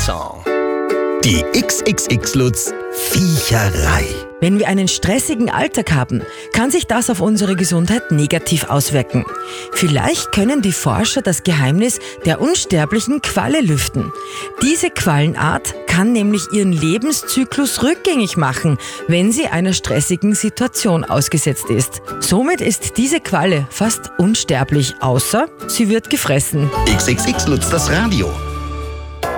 Song. Die XXX-Lutz Viecherei. Wenn wir einen stressigen Alltag haben, kann sich das auf unsere Gesundheit negativ auswirken. Vielleicht können die Forscher das Geheimnis der unsterblichen Qualle lüften. Diese Quallenart kann nämlich ihren Lebenszyklus rückgängig machen, wenn sie einer stressigen Situation ausgesetzt ist. Somit ist diese Qualle fast unsterblich, außer sie wird gefressen. XXX Lutz das Radio.